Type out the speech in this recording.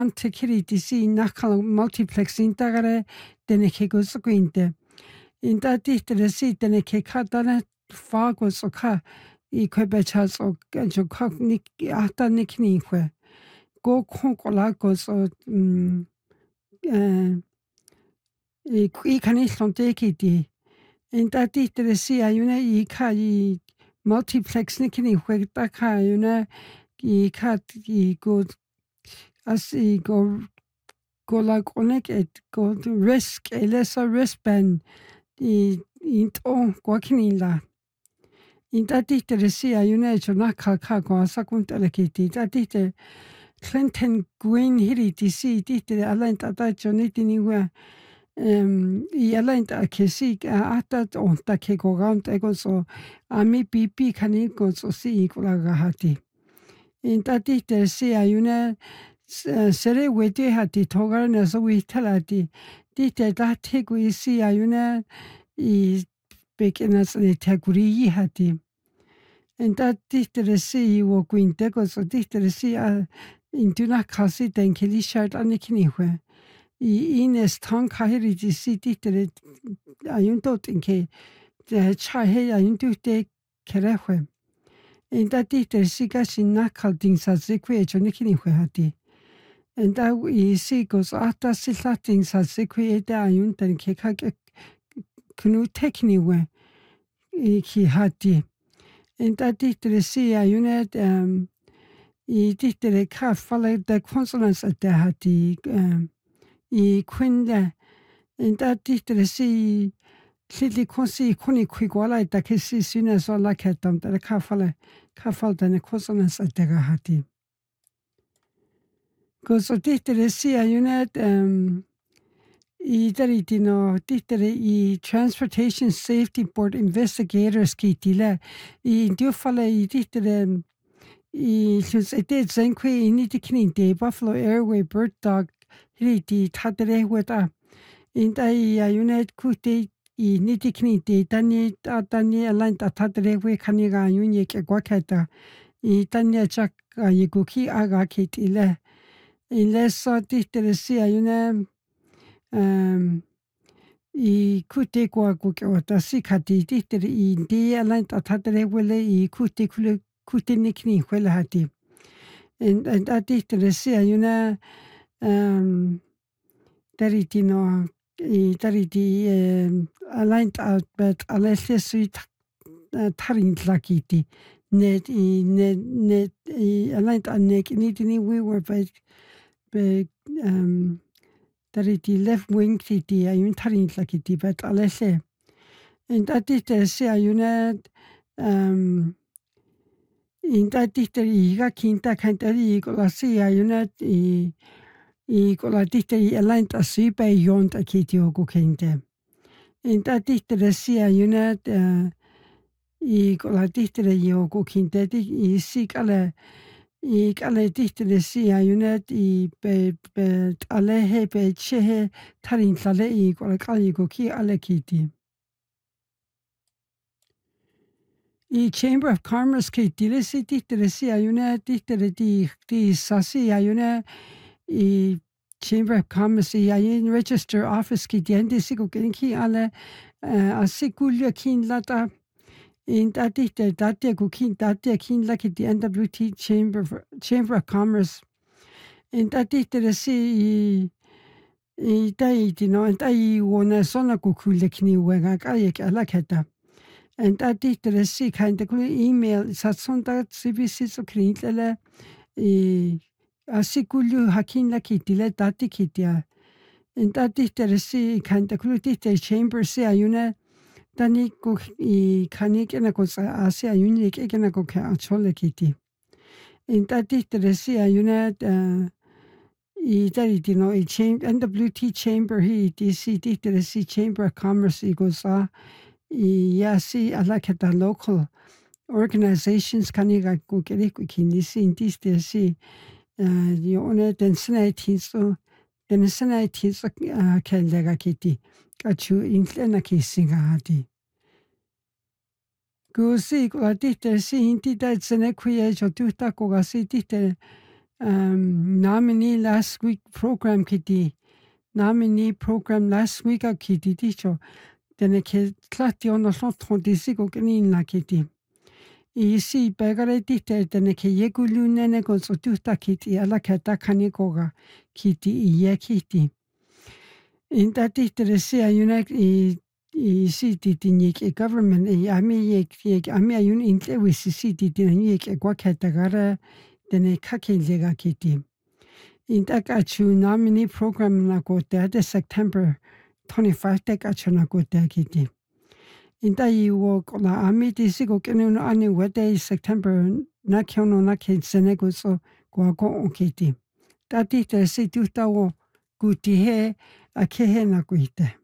tekiri disi nakal multiplex intagare deneke gosukuinte. Inta dihtere si deneke katana fagos oka I kwebechas o jokok nik ata niknique. Go konkolagos o I kanishon tekiti. Inta dihtere si ayuna I ka I multiplex niknique taka ayuna I kat I go as I go like onek et go risk a lesser wristband I into guakinila. Inta dihtere si ayuna jonaka go sakuntelekiti. Inta dihtere Clinton Green hiri disi dihtere alaint ata jonitiniwa I alaint akesi ata onta ke go round ego so ami pipi kaniko so si ikulagahati. Inta dihtere si ayuna sere wete hati togarana so witalati dihtere dahtigu isi ayuna I bekenas ne taguri hati. Inta dihtere si wo guintego so dihtere si intuna kasi denkeli shart anikiniwe. I ines tang kahiri disi dihtere ayuntot inke chahe ayuntu te kerewe. Inta dihtere si kasi nakal dingsa zikwe jonikiniwe hati. Inta isi goes ata sila dingsa zikwe ete ayuntan ke kake kunu tekniwe ki hati. Inta dihtere si ayunet I dihtere ka fala de consonants at the hati I quinde. Inta dihtere si lili konsi kuni kwigwala ita kesi sina so la ketam tere ka fala dene consonants at the hati. Gozo dihtere si ayunet I daritino dihtere I Transportation Safety Board investigators ki tila I diufala I dihtere I llwysede zenkwe I nidiknin de Buffalo Airway Bird Dog hiri di tadere weta inda I ayunet kute I nidiknin de dani alain da tadere we kaniga ayunye ke gwaketa I dani chak yiguki aga kit ile so dihtere si ayune I kute kwa kuke wata si kati dihtere I di alain da tadere wele I kute nikni wele hati. And dihtere si ayuna daritino I dariti alain da bet alesle sui tarin lakiti. Net I alain da nek nitini we were be dariti left wing titi ayun tarin lakiti bet alesle. And dihtere si ayuna Inta dihtere iga kinta kantari I kola si ayuna I kola dihtere alain da sui bay yonta kiti ogo kente. Inta dihtere si ayuna I kola dihtere yogo kinte I si kala dihtere si ayuna I be alehe be chehe tarin lale I kola kaligo ki ale kiti. I Chamber of Commerce ki dilisi dihtere si ayuna dihtere di sasi ayuna I Chamber of Commerce I ayun register office ki diende sigo genki ale asigulya kin lata in dihtere datia gukin datia kin la ki di NWT Chamber of Commerce in dihtere si I dai dino in dai wona sona gukule kni wenga kayek ala keta. And dihtere si kind of email satsonda CBC so krintlele asigulyu hakin la kitile dati kitia. And dihtere si kind of dihtere chamber si ayuna dani go I kanikena go asi ayunik egena go ka achole kiti. And dihtere si ayuna I daritino I NWT chamber hi DC dihtere si Chamber of Commerce I goes Yasi alaketa local organizations kaniga go geriku kinisi in dihtere si yone den senatiso kellega kiti kachu inklena kisinga hati. Go si go dihtere si inti da senekuye jo tuta go si dihtere nominee last week program kiti nominee program last week kiti ticho tene ke klati ono lotro disiko kenina kiti isi begare tite tene ke yegulunene ko sotuta kiti ala kata kanikoga kiti iye kiti inta tite se ayuna I siti tinik e government e ami ami ayun inte wisi siti tinik e kwa katagara tene kakelega kiti. Inta kachu nominee program na kote de September 25 te kachu na kote kiti. Inta iwo kola ami tisi ko kenu no ani wete September na kiono na ke senego so kwa ko kiti. Tati te situ tawo kuti he a kehe na kuite.